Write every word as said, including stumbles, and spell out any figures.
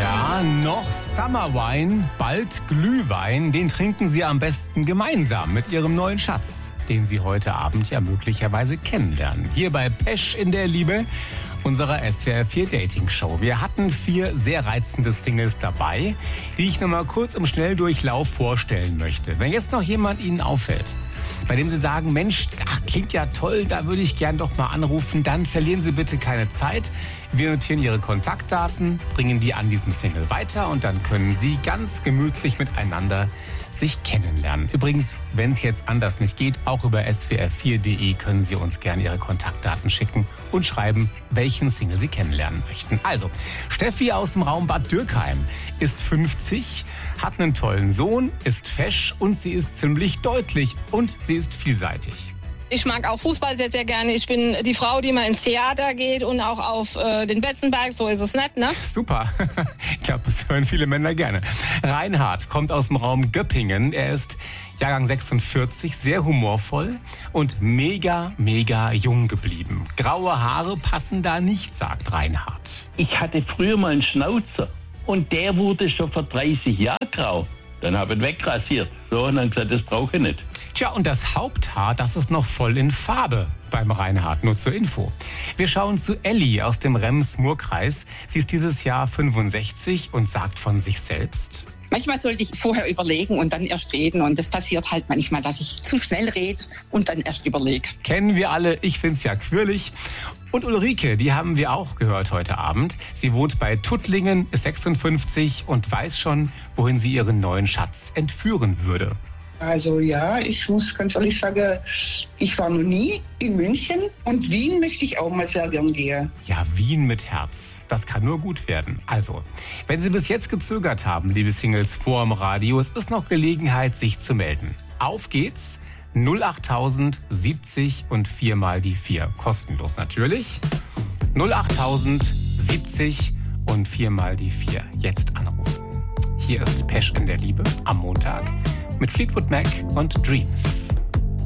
Ja, noch Summer Wine, bald Glühwein. Den trinken Sie am besten gemeinsam mit Ihrem neuen Schatz, den Sie heute Abend ja möglicherweise kennenlernen. Hier bei Pesch in der Liebe, unserer S W R vier Dating Show. Wir hatten vier sehr reizende Singles dabei, die ich noch mal kurz im Schnelldurchlauf vorstellen möchte. Wenn jetzt noch jemand Ihnen auffällt, bei dem Sie sagen, Mensch, ach, klingt ja toll, da würde ich gern doch mal anrufen, dann verlieren Sie bitte keine Zeit. Wir notieren Ihre Kontaktdaten, bringen die an diesen Single weiter und dann können Sie ganz gemütlich miteinander sich kennenlernen. Übrigens, wenn es jetzt anders nicht geht, auch über S W R vier Punkt de können Sie uns gerne Ihre Kontaktdaten schicken und schreiben, welchen Single Sie kennenlernen möchten. Also, Steffi aus dem Raum Bad Dürkheim ist fünfzig, hat einen tollen Sohn, ist fesch und sie ist ziemlich deutlich und sie ist vielseitig. Ich mag auch Fußball sehr, sehr gerne. Ich bin die Frau, die mal ins Theater geht und auch auf äh, den Betzenberg. So ist es nicht, ne? Super. Ich glaube, das hören viele Männer gerne. Reinhard kommt aus dem Raum Göppingen. Er ist Jahrgang sechsundvierzig, sehr humorvoll und mega, mega jung geblieben. Graue Haare passen da nicht, sagt Reinhard. Ich hatte früher mal einen Schnauzer und der wurde schon vor dreißig Jahren grau. Dann habe ich ihn wegrasiert. So, und dann gesagt, das brauche ich nicht. Tja, und das Haupthaar, das ist noch voll in Farbe beim Reinhard, nur zur Info. Wir schauen zu Elli aus dem Rems-Murr-Kreis. Sie ist dieses Jahr fünfundsechzig und sagt von sich selbst: Manchmal sollte ich vorher überlegen und dann erst reden. Und das passiert halt manchmal, dass ich zu schnell rede und dann erst überlege. Kennen wir alle, ich find's ja quirlig. Und Ulrike, die haben wir auch gehört heute Abend. Sie wohnt bei Tuttlingen, ist sechsundfünfzig und weiß schon, wohin sie ihren neuen Schatz entführen würde. Also ja, ich muss ganz ehrlich sagen, ich war noch nie in München und Wien möchte ich auch mal sehr gern gehen. Ja, Wien mit Herz. Das kann nur gut werden. Also, wenn Sie bis jetzt gezögert haben, liebe Singles vor dem Radio, es ist noch Gelegenheit, sich zu melden. Auf geht's. null achttausend siebzig und vier mal die vier. Kostenlos natürlich. null achttausend siebzig und vier mal die vier. Jetzt anrufen. Hier ist Pesch in der Liebe am Montag mit Fleetwood Mac und Dreams.